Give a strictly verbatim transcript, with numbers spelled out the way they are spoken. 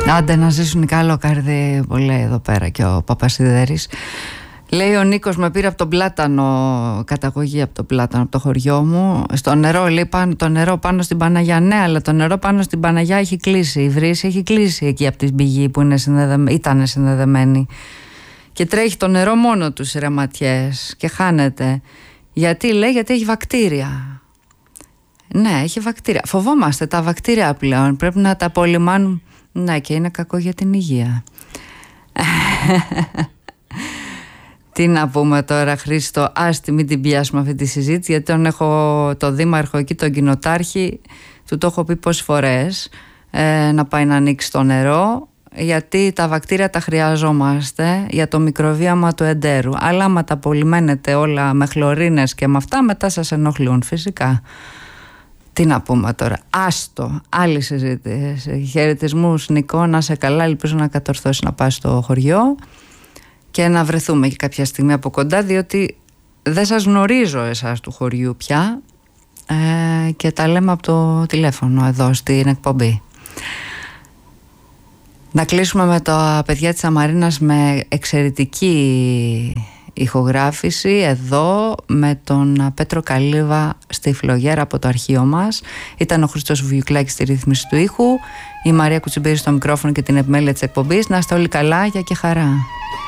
Άντε να ζήσουν καλό καρδί, που λέει εδώ πέρα και ο Παπασιδέρης. Λέει ο Νίκος, με πήρε από τον Πλάτανο, καταγωγή από τον Πλάτανο, από το χωριό μου. Στο νερό, λέει, πάνω, το νερό πάνω στην Παναγιά. Ναι, αλλά το νερό πάνω στην Παναγιά έχει κλείσει. Η βρύση έχει κλείσει εκεί από την πηγή που είναι συνδεδεμένη, ήταν συνδεδεμένη. Και τρέχει το νερό μόνο του σε ρεματιές και χάνεται. Γιατί, λέει, γιατί έχει βακτήρια. Ναι, έχει βακτήρια. Φοβόμαστε τα βακτήρια πλέον. Πρέπει να τα απολυμάνουμε. Ναι, και είναι κακό για την υγεία. Τι να πούμε τώρα, Χρήστο, άστι μην την πιάσουμε αυτή τη συζήτηση, γιατί τον έχω το δήμαρχο εκεί, τον κοινοτάρχη, του το έχω πει πόσες φορές, ε, να πάει να ανοίξει το νερό, γιατί τα βακτήρια τα χρειαζόμαστε για το μικροβίωμα του εντέρου. Αλλά άμα τα απολυμμένετε όλα με χλωρίνες και με αυτά, μετά σας ενοχλούν φυσικά. Τι να πούμε τώρα, άστο, άλλη συζήτηση. Χαιρετισμούς, Νικό, να σε καλά, ελπίζω να κατορθώσει να πάει στο χωριό και να βρεθούμε και κάποια στιγμή από κοντά, διότι δεν σας γνωρίζω εσάς του χωριού πια, ε, και τα λέμε από το τηλέφωνο εδώ στην εκπομπή. Να κλείσουμε με τα παιδιά της Αμαρίνας με εξαιρετική ηχογράφηση εδώ με τον Πέτρο Καλύβα στη φλογέρα από το αρχείο μας. Ήταν ο Χρήστος Βουγιουκλάκης στη ρύθμιση του ήχου, η Μαρία Κουτσιμπήρη στο μικρόφωνο και την επιμέλεια της εκπομπής. Να είστε όλοι καλά, για και χαρά.